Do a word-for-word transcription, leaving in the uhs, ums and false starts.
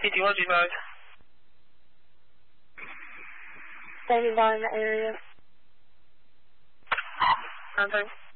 P T, what's your advise? Standing by in the area. Contact.